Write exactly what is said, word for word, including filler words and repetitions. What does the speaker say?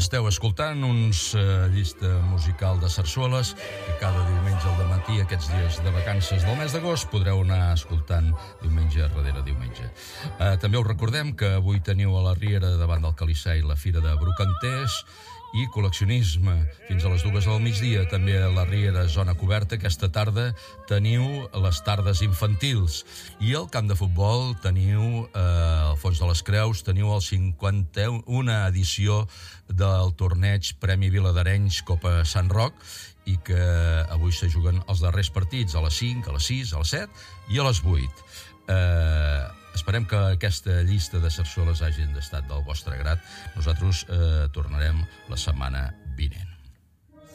Esteu escoltant uns uh, llista musical de sarsueles que cada diumenge al dematí, aquests dies de vacances del mes d'agost, podreu anar escoltant diumenge darrere diumenge. Uh, també us recordem que avui teniu a la Riera, davant del Calissei, la Fira de Brocanters i col·leccionisme fins a les dues del migdia. També a la Riera, zona coberta, aquesta tarda teniu les tardes infantils. I al camp de futbol teniu, eh, al fons de les Creus, teniu el cinquanta-una edició del torneig Premi Viladarenys Copa Sant Roc, i que avui se juguen els darrers partits a les cinc, a les sis, a les set i a les vuit. Eh, esperem que aquesta llista de sarsueles hagin estat del vostre grat. Nosaltres eh, tornarem la setmana vinent.